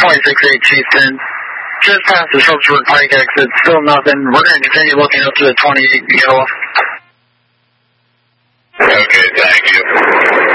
26-8 Chieftain. Just past the Phillipsburg Pike exit, still nothing. We're going to continue looking up to the 28 yellow.